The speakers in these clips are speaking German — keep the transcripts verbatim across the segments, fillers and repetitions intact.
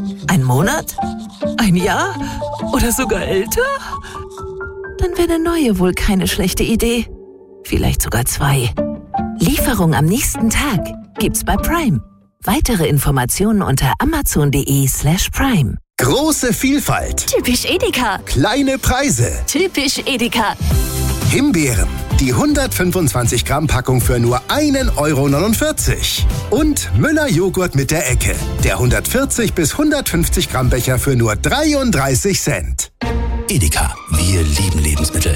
Ein Monat? Ein Jahr? Oder sogar älter? Dann wäre eine neue wohl keine schlechte Idee. Vielleicht sogar zwei. Lieferung am nächsten Tag gibt's bei Prime. Weitere Informationen unter amazon.de slash prime. Große Vielfalt. Typisch Edeka. Kleine Preise. Typisch Edeka. Himbeeren. Die hundertfünfundzwanzig Gramm Packung für nur ein Euro neunundvierzig. Und Müller Joghurt mit der Ecke. Der hundertvierzig bis hundertfünfzig Gramm Becher für nur dreiunddreißig Cent. Edeka. Wir lieben Lebensmittel.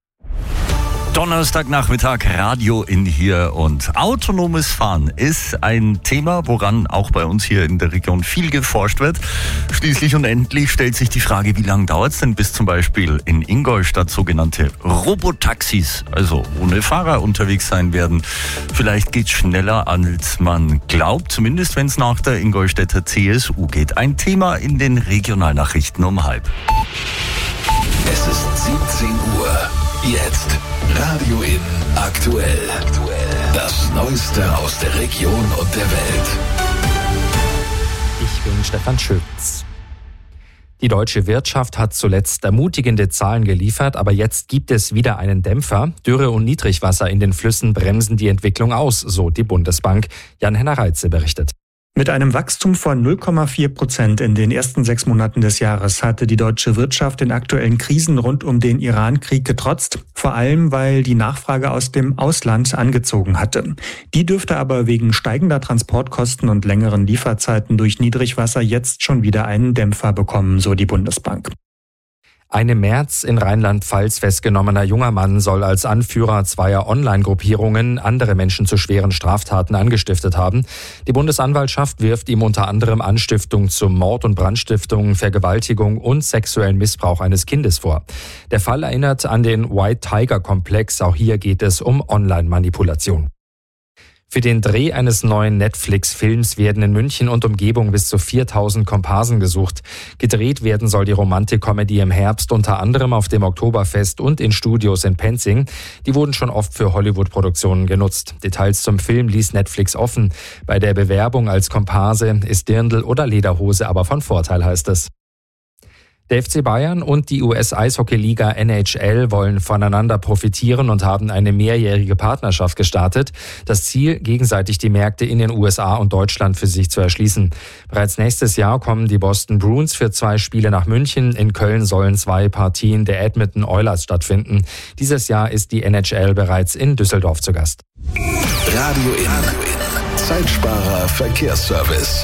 Donnerstagnachmittag, Radio in hier, und autonomes Fahren ist ein Thema, woran auch bei uns hier in der Region viel geforscht wird. Schließlich und endlich stellt sich die Frage, wie lange dauert es denn, bis zum Beispiel in Ingolstadt sogenannte Robotaxis, also ohne Fahrer, unterwegs sein werden. Vielleicht geht es schneller, als man glaubt, zumindest wenn es nach der Ingolstädter C S U geht. Ein Thema in den Regionalnachrichten um halb. Es ist siebzehn Uhr. Jetzt Radio in aktuell. Das Neueste aus der Region und der Welt. Ich bin Stefan Schütz. Die deutsche Wirtschaft hat zuletzt ermutigende Zahlen geliefert, aber jetzt gibt es wieder einen Dämpfer. Dürre und Niedrigwasser in den Flüssen bremsen die Entwicklung aus, so die Bundesbank. Jan-Henner Reitze berichtet. Mit einem Wachstum von null Komma vier Prozent in den ersten sechs Monaten des Jahres hatte die deutsche Wirtschaft den aktuellen Krisen rund um den Iran-Krieg getrotzt, vor allem weil die Nachfrage aus dem Ausland angezogen hatte. Die dürfte aber wegen steigender Transportkosten und längeren Lieferzeiten durch Niedrigwasser jetzt schon wieder einen Dämpfer bekommen, so die Bundesbank. Ein im März in Rheinland-Pfalz festgenommener junger Mann soll als Anführer zweier Online-Gruppierungen andere Menschen zu schweren Straftaten angestiftet haben. Die Bundesanwaltschaft wirft ihm unter anderem Anstiftung zu Mord und Brandstiftung, Vergewaltigung und sexuellen Missbrauch eines Kindes vor. Der Fall erinnert an den White Tiger-Komplex. Auch hier geht es um Online-Manipulation. Für den Dreh eines neuen Netflix-Films werden in München und Umgebung bis zu viertausend Komparsen gesucht. Gedreht werden soll die Romantik-Comedy im Herbst unter anderem auf dem Oktoberfest und in Studios in Penzing. Die wurden schon oft für Hollywood-Produktionen genutzt. Details zum Film ließ Netflix offen. Bei der Bewerbung als Komparse ist Dirndl oder Lederhose aber von Vorteil, heißt es. Der F C Bayern und die U S-Eishockey-Liga N H L wollen voneinander profitieren und haben eine mehrjährige Partnerschaft gestartet. Das Ziel, gegenseitig die Märkte in den U S A und Deutschland für sich zu erschließen. Bereits nächstes Jahr kommen die Boston Bruins für zwei Spiele nach München. In Köln sollen zwei Partien der Edmonton Oilers stattfinden. Dieses Jahr ist die N H L bereits in Düsseldorf zu Gast. Radio in. Zeitsparer Verkehrsservice.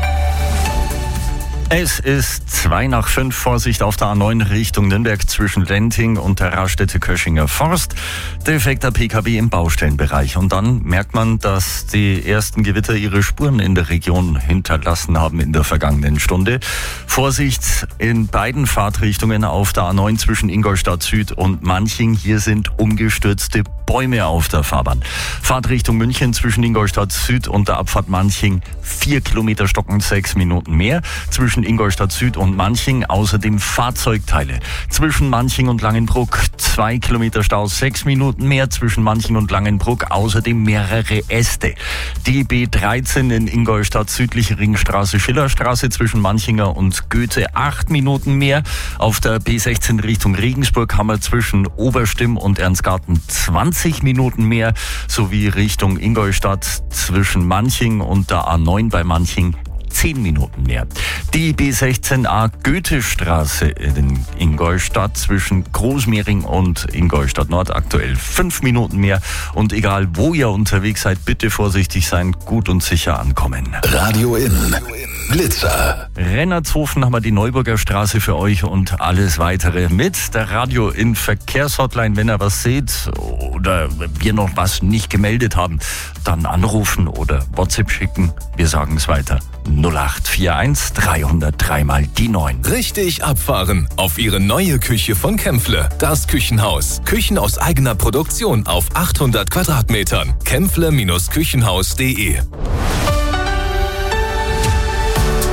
Es ist zwei nach fünf. Vorsicht auf der A neun Richtung Nürnberg zwischen Lenting und der Raststätte Köschinger Forst. Defekter P K W im Baustellenbereich. Und dann merkt man, dass die ersten Gewitter ihre Spuren in der Region hinterlassen haben in der vergangenen Stunde. Vorsicht in beiden Fahrtrichtungen auf der A neun zwischen Ingolstadt Süd und Manching. Hier sind umgestürzte Bäume auf der Fahrbahn. Fahrtrichtung München zwischen Ingolstadt Süd und der Abfahrt Manching vier Kilometer stocken, sechs Minuten mehr. Zwischen Ingolstadt Süd und Manching außerdem Fahrzeugteile. Zwischen Manching und Langenbruck zwei Kilometer Stau, sechs Minuten mehr. Zwischen Manching und Langenbruck außerdem mehrere Äste. Die B dreizehn in Ingolstadt südliche Ringstraße, Schillerstraße zwischen Manchinger und Goethe acht Minuten mehr. Auf der B sechzehn Richtung Regensburg haben wir zwischen Oberstimm und Ernstgarten zwanzig Minuten mehr, sowie Richtung Ingolstadt zwischen Manching und der A neun bei Manching zehn Minuten mehr. Die B sechzehn A Goethestraße in Ingolstadt zwischen Großmehring und Ingolstadt Nord aktuell fünf Minuten mehr. Und egal wo ihr unterwegs seid, bitte vorsichtig sein, gut und sicher ankommen. Radio in. Blitzer. Rennertshofen haben wir die Neuburger Straße für euch und alles weitere mit der Radio in Verkehrshotline. Wenn ihr was seht oder wir noch was nicht gemeldet haben, dann anrufen oder WhatsApp schicken. Wir sagen es weiter. null acht vier eins drei null drei mal die neun. Richtig abfahren auf Ihre neue Küche von Kämpfle. Das Küchenhaus. Küchen aus eigener Produktion auf achthundert Quadratmetern. kämpfle Küchenhaus punkt de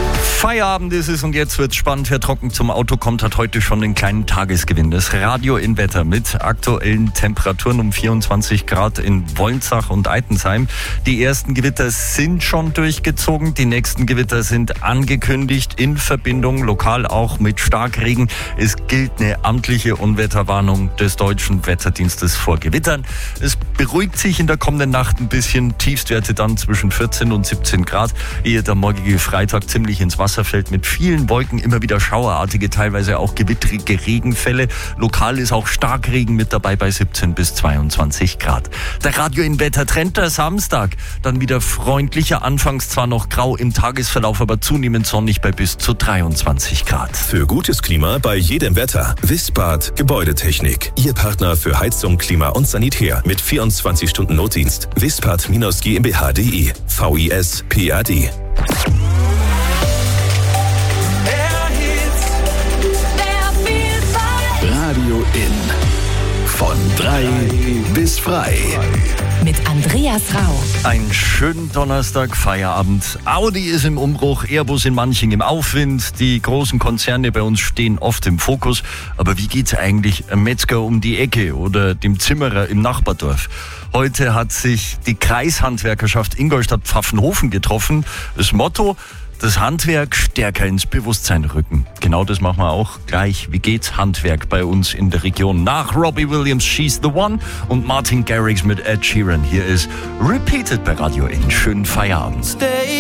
Feierabend ist es und jetzt wird's spannend. Wer trocken zum Auto kommt, hat heute schon den kleinen Tagesgewinn. Das Radio in Wetter mit aktuellen Temperaturen um vierundzwanzig Grad in Wolnzach und Eitensheim. Die ersten Gewitter sind schon durchgezogen. Die nächsten Gewitter sind angekündigt in Verbindung lokal auch mit Starkregen. Es gilt eine amtliche Unwetterwarnung des Deutschen Wetterdienstes vor Gewittern. Es beruhigt sich in der kommenden Nacht ein bisschen. Tiefstwerte dann zwischen vierzehn und siebzehn Grad. Ehe der morgige Freitag ziemlich ins Wasser fällt mit vielen Wolken, immer wieder schauerartige, teilweise auch gewittrige Regenfälle. Lokal ist auch Starkregen mit dabei bei siebzehn bis zweiundzwanzig Grad. Der Radio in Wettertrend der Samstag. Dann wieder freundlicher, anfangs zwar noch grau im Tagesverlauf, aber zunehmend sonnig bei bis zu dreiundzwanzig Grad. Für gutes Klima bei jedem Wetter. Wispard Gebäudetechnik. Ihr Partner für Heizung, Klima und Sanitär mit vierundzwanzig Stunden Notdienst. Wispard GmbH punkt de. V I S P A D. Radio in. Von drei bis frei. Mit Andreas Rau. Ein schönen Donnerstag, Feierabend. Audi ist im Umbruch, Airbus in Manching im Aufwind. Die großen Konzerne bei uns stehen oft im Fokus. Aber wie geht's eigentlich einem Metzger um die Ecke oder dem Zimmerer im Nachbardorf? Heute hat sich die Kreishandwerkerschaft Ingolstadt-Pfaffenhofen getroffen. Das Motto: das Handwerk stärker ins Bewusstsein rücken. Genau das machen wir auch gleich. Wie geht's Handwerk bei uns in der Region? Nach Robbie Williams' She's the One und Martin Garrix mit Ed Sheeran. Hier ist Repeated bei Radio in. Schönen Feierabend.